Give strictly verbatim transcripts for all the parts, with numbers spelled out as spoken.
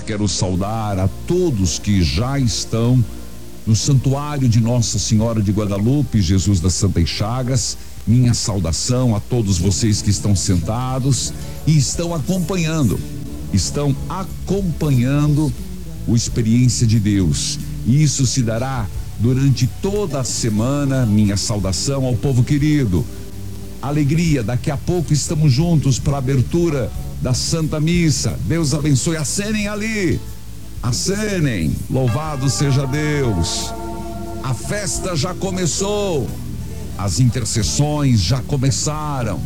quero saudar a todos que já estão no santuário de Nossa Senhora de Guadalupe, Jesus das Santas Chagas. Minha saudação a todos vocês que estão sentados e estão acompanhando, estão acompanhando o Experiência de Deus. E isso se dará durante toda a semana. Minha saudação ao povo querido. Alegria, daqui a pouco estamos juntos para a abertura da Santa Missa. Deus abençoe. Acenem ali, acenem. Louvado seja Deus. A festa já começou. As intercessões já começaram.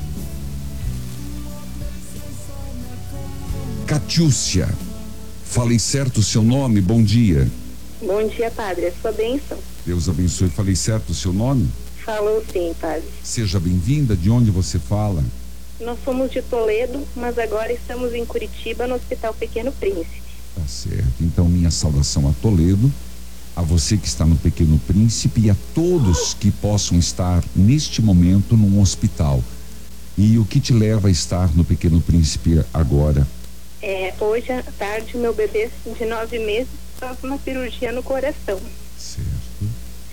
Catiúcia, falei certo o seu nome? Bom dia. Bom dia, padre. É sua bênção. Deus abençoe. Falei certo o seu nome? Falou sim, padre. Seja bem-vinda. De onde você fala? Nós somos de Toledo, mas agora estamos em Curitiba, no Hospital Pequeno Príncipe. Tá certo. Então, minha saudação a Toledo, a você que está no Pequeno Príncipe e a todos que possam estar neste momento num hospital. E o que te leva a estar no Pequeno Príncipe agora? É, hoje à tarde, meu bebê de nove meses faz uma cirurgia no coração. Certo.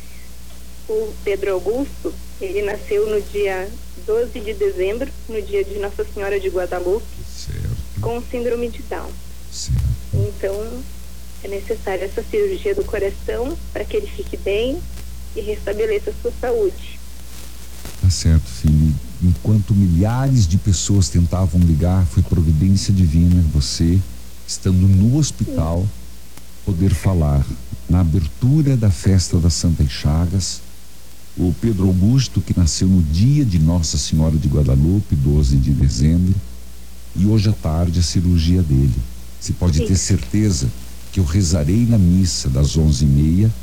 O Pedro Augusto, ele nasceu no dia doze de dezembro, no dia de Nossa Senhora de Guadalupe, certo, com síndrome de Down. Certo. Então, é necessária essa cirurgia do coração para que ele fique bem e restabeleça a sua saúde. Tá certo, filho. Enquanto milhares de pessoas tentavam ligar, foi providência divina você, estando no hospital, poder falar na abertura da festa das Santas Chagas. O Pedro Augusto, que nasceu no dia de Nossa Senhora de Guadalupe, doze de dezembro, e hoje à tarde a cirurgia dele. Você pode Sim. ter certeza que eu rezarei na missa das onze e meia,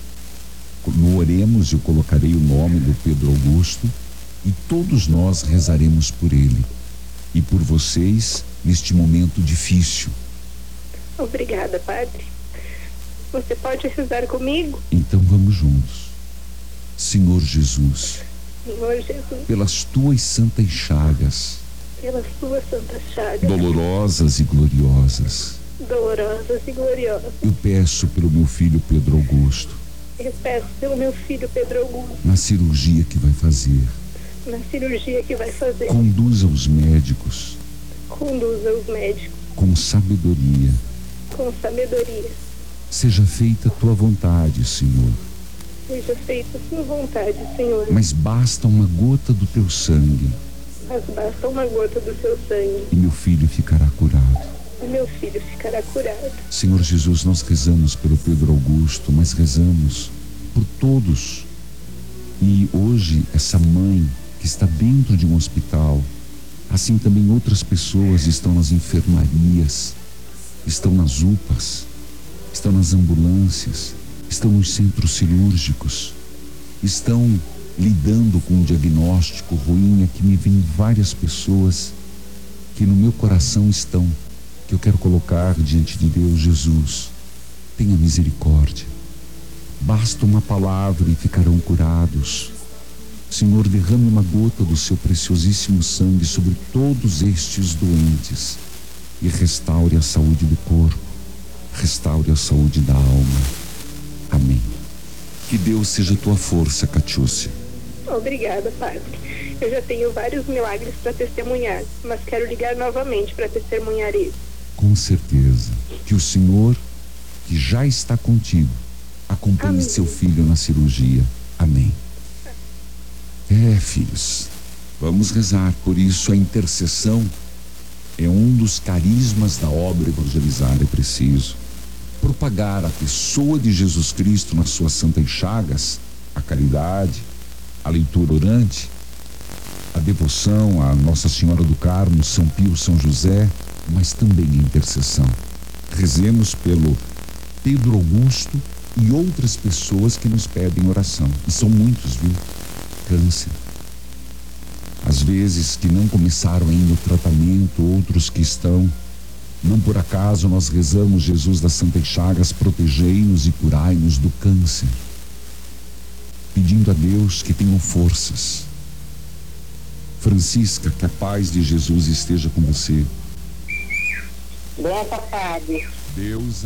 no oremos eu colocarei o nome do Pedro Augusto e todos nós rezaremos por ele e por vocês neste momento difícil. Obrigada, padre. Você pode rezar comigo? Então vamos juntos. Senhor Jesus, Senhor Jesus, pelas tuas santas chagas, pelas tuas santas chagas, dolorosas e gloriosas, dolorosas e gloriosas, eu peço pelo meu filho Pedro Augusto, eu peço pelo meu filho Pedro Augusto, na cirurgia que vai fazer, na cirurgia que vai fazer, conduza os médicos, conduza os médicos, com sabedoria, com sabedoria, seja feita a tua vontade, Senhor. Seja feita a sua vontade, Senhor. Mas basta uma gota do teu sangue. Mas basta uma gota do seu sangue. E meu filho ficará curado. E meu filho ficará curado. Senhor Jesus, nós rezamos pelo Pedro Augusto, mas rezamos por todos. E hoje, essa mãe que está dentro de um hospital, assim também outras pessoas estão nas enfermarias, estão nas U P As, estão nas ambulâncias, estão nos centros cirúrgicos, estão lidando com um diagnóstico ruim. Aqui me vêm várias pessoas que no meu coração estão, que eu quero colocar diante de Deus. Jesus, tenha misericórdia. Basta uma palavra e ficarão curados. Senhor, derrame uma gota do seu preciosíssimo sangue sobre todos estes doentes e restaure a saúde do corpo, restaure a saúde da alma. Amém. Que Deus seja tua força, Catiúcia. Obrigada, padre. Eu já tenho vários milagres para testemunhar, mas quero ligar novamente para testemunhar isso. Com certeza. Que o Senhor, que já está contigo, acompanhe Amém. Seu filho na cirurgia. Amém. É, filhos, vamos rezar. Por isso a intercessão é um dos carismas da obra evangelizar. É preciso propagar a pessoa de Jesus Cristo nas suas santas chagas, a caridade, a leitura orante, a devoção a Nossa Senhora do Carmo, São Pio, São José, mas também a intercessão. Rezemos pelo Pedro Augusto e outras pessoas que nos pedem oração. E são muitos, viu? Câncer. Às vezes que não começaram ainda o tratamento, outros que estão. Não por acaso nós rezamos: Jesus das Santas Chagas, protegei-nos e curai-nos do câncer. Pedindo a Deus que tenham forças. Francisca, que a paz de Jesus esteja com você. Benção, padre. Deus